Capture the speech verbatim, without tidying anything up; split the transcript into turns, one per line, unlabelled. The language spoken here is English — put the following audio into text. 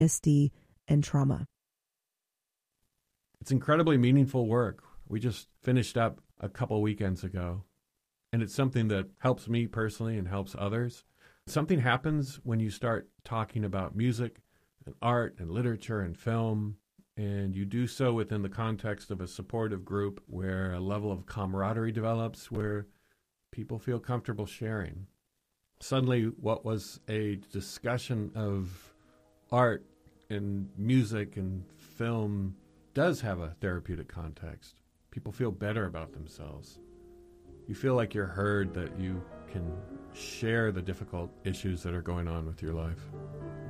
S D and trauma.
It's incredibly meaningful work. We just finished up a couple weekends ago, and it's something that helps me personally and helps others. Something happens when you start talking about music and art and literature and film, and you do so within the context of a supportive group where a level of camaraderie develops, where people feel comfortable sharing. Suddenly, what was a discussion of art and music and film does have a therapeutic context. People feel better about themselves. You feel like you're heard, that you can share the difficult issues that are going on with your life.